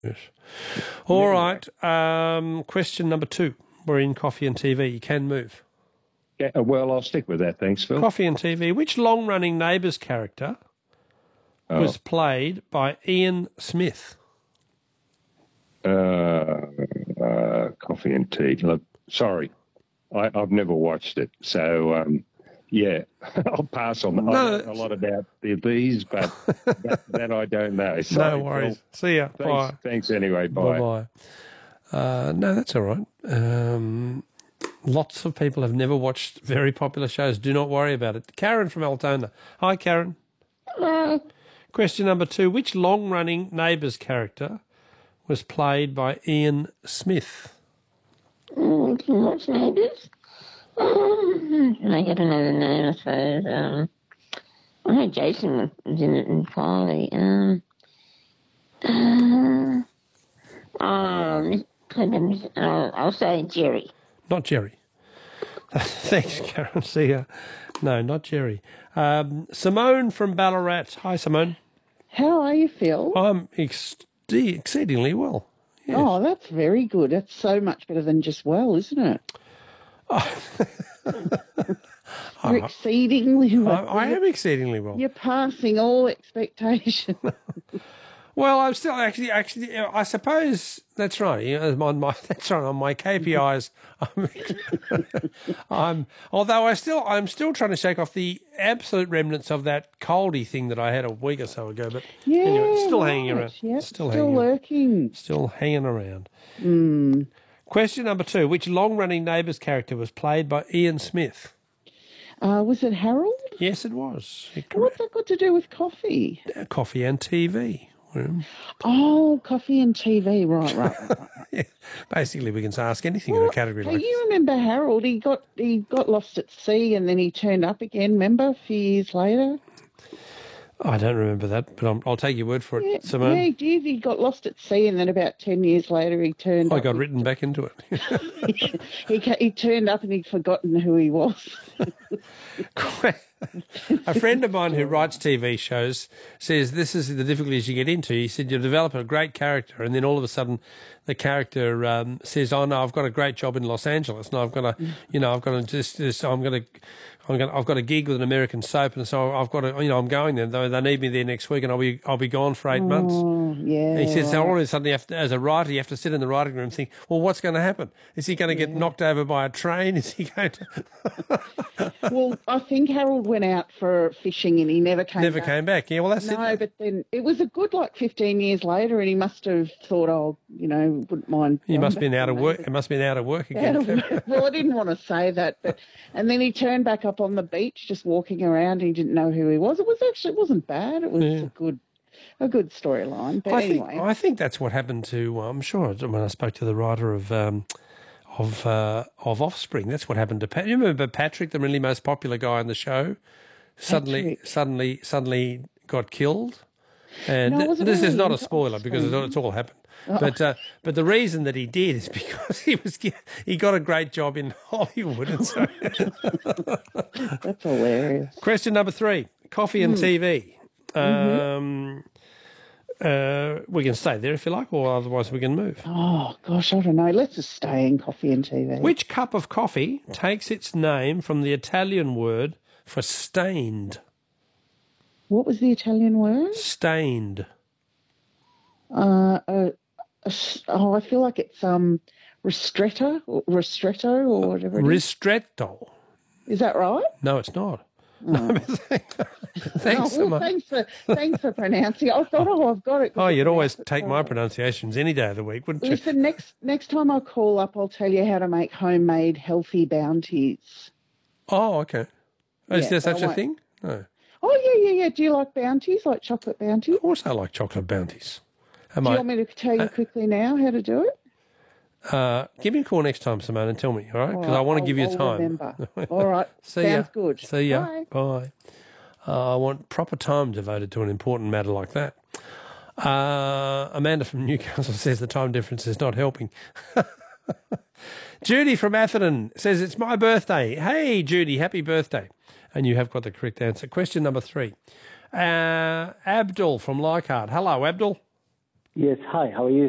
Yes. All right. Question number 2. We're in coffee and TV. You can move. Yeah, well, I'll stick with that. Thanks, Phil. Coffee and TV. Which long-running Neighbours character was played by Ian Smith? Coffee and tea. Look, sorry, I've never watched it, so yeah, I'll pass on that. I know a lot about the bees, but that I don't know. Sorry, no worries. Phil. See ya. Thanks, Bye. Thanks anyway. Bye. Bye-bye. No, that's all right. Lots of people have never watched very popular shows. Do not worry about it. Karen from Altona. Hi, Karen. Hello. Question number 2. Which long-running Neighbours character was played by Ian Smith? What's Neighbours? I don't know the name, I suppose. I know Jason was in it entirely. I'll say Jerry. Not Jerry. Thanks, Karen. See ya. No, not Jerry. Simone from Ballarat. Hi, Simone. How are you, Phil? I'm exceedingly well. Yes. Oh, that's very good. That's so much better than just well, isn't it? You're exceedingly well. I am exceedingly well. You're passing all expectation. Well, I'm still actually. I suppose that's right. That's right. On my KPIs, I'm still trying to shake off the absolute remnants of that coldy thing that I had a week or so ago. But yeah, anyway, it's still hanging around. Yep, still lurking. Still hanging around. Mm. Question number 2. Which long-running Neighbours character was played by Ian Smith? Was it Harold? Yes, it was. What's that got to do with coffee? Coffee and TV. Oh, coffee and TV. Right. Yeah, basically, we can ask anything in a category like this. You remember Harold? He got lost at sea and then he turned up again, remember, a few years later? I don't remember that, but I'll take your word for it, Simone. Yeah, he did. He got lost at sea and then about 10 years later he turned up. I got written back into it. He turned up and he'd forgotten who he was. A friend of mine who writes TV shows says this is the difficulties you get into. He said you develop a great character and then all of a sudden the character says, "Oh no, I've got a great job in Los Angeles. No, I've got a gig with an American soap, and so I've got to, I'm going there. They need me there next week, and I'll be gone for 8 months." Yeah. And he says, so all of a sudden, as a writer, you have to sit in the writing room and think, well, what's going to happen? Is he going to get knocked over by a train? Is he going to? Well, I think Harold went out for fishing and he never came back. Yeah, well, that's it. No, but then it was a good 15 years later, and he must have thought, wouldn't mind. He must have been out of work. It must have been out of work again. Well, I didn't want to say that, and then he turned back up on the beach, just walking around. He didn't know who he was. It wasn't bad. It was a good storyline. But anyway, I think that's what happened to. I'm sure when I spoke to the writer of Offspring, that's what happened to Pat. You remember Patrick, the really most popular guy on the show, suddenly got killed. And this is not a spoiler because it's all happened. But the reason that he did is because he got a great job in Hollywood. And so that's hilarious. Question number 3: coffee and TV. We can stay there if you like, or otherwise we can move. Oh gosh, I don't know. Let's just stay in coffee and TV. Which cup of coffee takes its name from the Italian word for stained? What was the Italian word? Stained. I feel like it's ristretto or whatever it is. Ristretto. Is that right? No, it's not. Oh. No, thanks so much. Thanks for pronouncing. I thought, I've got it. Oh, you'd always take my pronunciations any day of the week, wouldn't you? Listen, next time I call up, I'll tell you how to make homemade healthy bounties. Oh, okay. Is there such a thing? No. Oh, yeah. Do you like bounties, like chocolate bounties? Of course I like chocolate bounties. Do you want me to tell you quickly now how to do it? Give me a call next time, Simone, and tell me, all right? Because I want to give you time. Remember. All right. Sounds good. See ya. Bye. I want proper time devoted to an important matter like that. Amanda from Newcastle says the time difference is not helping. Judy from Atherton says it's my birthday. Hey, Judy, happy birthday. And you have got the correct answer. Question number 3. Abdul from Leichhardt. Hello, Abdul. Yes, hi, how are you?